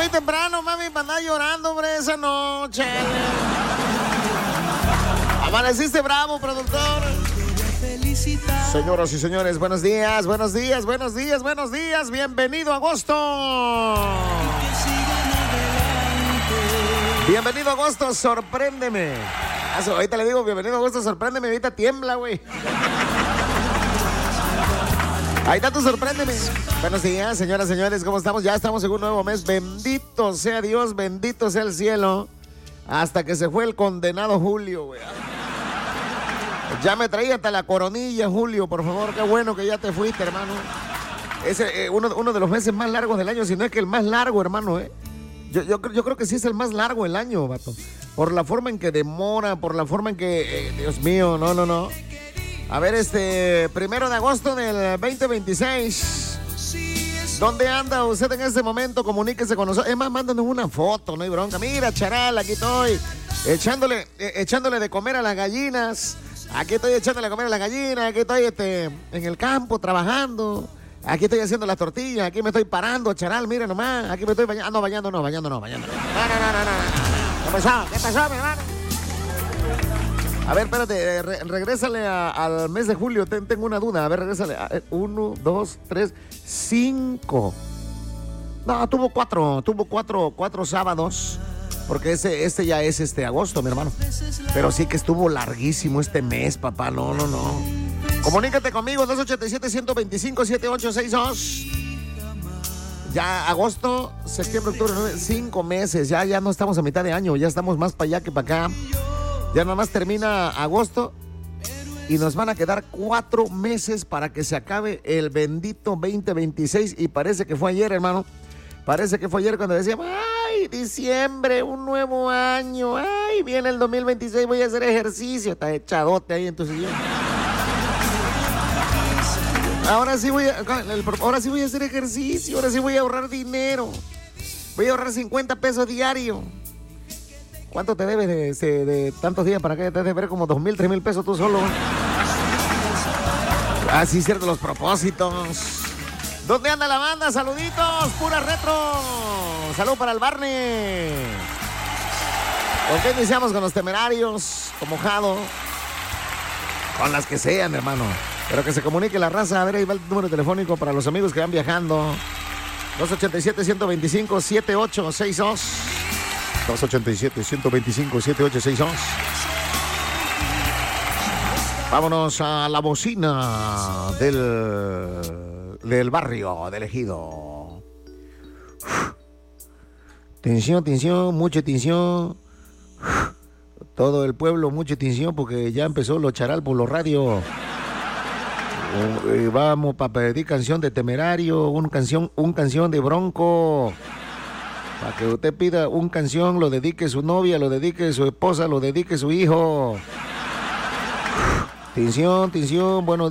muy temprano, mami, para andar llorando, hombre, esa noche. Amaneciste bravo, productor. Señoras y señores, buenos días, buenos días, buenos días, buenos días. Bienvenido a agosto. Bienvenido a agosto, sorpréndeme. Ahorita le digo, bienvenido a agosto, sorpréndeme. Ahorita tiembla, güey. Ahí está tu sorpréndeme. Buenos días, señoras y señores, ¿cómo estamos? Ya estamos en un nuevo mes. Bendito sea Dios, bendito sea el cielo. Hasta que se fue el condenado Julio, güey. Ya me traía hasta la coronilla, Julio, por favor. Qué bueno que ya te fuiste, hermano. Es uno de los meses más largos del año, si no es que el más largo, hermano, Yo creo que sí es el más largo del año, vato. Por la forma en que demora, por la forma en que... Dios mío, no. A ver, 1 de agosto del 2026. ¿Dónde anda usted en este momento? Comuníquese con nosotros. Es más, mándanos una foto, no hay bronca. Mira, charal, aquí estoy echándole de comer a las gallinas. Aquí estoy echándole de comer a las gallinas. Aquí estoy en el campo trabajando. Aquí estoy haciendo las tortillas. Aquí me estoy parando, charal. Mira nomás. Aquí me estoy bañando. Bañando no. No. ¿Qué pasó, mi hermano? A ver, espérate, regrésale al mes de julio. Tengo una duda. A ver, regrésale. 1, 2, 3, 5. No, tuvo cuatro sábados. Porque este ya es agosto, mi hermano. Pero sí que estuvo larguísimo este mes, papá. No. Comunícate conmigo, 287-125-7862. Ya agosto, septiembre, octubre, 5 meses. Ya no estamos a mitad de año. Ya estamos más para allá que para acá. Ya nada más termina agosto y nos van a quedar 4 meses para que se acabe el bendito 2026. Y parece que fue ayer, hermano. Parece que fue ayer cuando decíamos, ¡ay, diciembre, un nuevo año! ¡Ay, viene el 2026, voy a hacer ejercicio! Estás echadote ahí en tu sillón. Ahora sí voy a hacer ejercicio, ahora sí voy a ahorrar dinero. Voy a ahorrar 50 pesos diario. ¿Cuánto te debes de tantos días para que te debes ver como 2,000, 3,000 pesos tú solo? Ah, sí, cierto, los propósitos. ¿Dónde anda la banda? Saluditos, pura retro. Salud para el Barney. ¿Con qué iniciamos? Con los Temerarios, con Mojado. Con las que sean, hermano. Pero que se comunique la raza. A ver, ahí va el número telefónico para los amigos que van viajando. 287-125-7862. 287-125-7862. Vámonos a la bocina del barrio, del ejido. Tensión, mucha tensión. Todo el pueblo, mucha tensión porque ya empezó lo charal por los radios. Vamos para pedir canción de Temerario, un canción de Bronco. Para que usted pida un canción, lo dedique su novia, lo dedique su esposa, lo dedique su hijo. Tensión, buenos días.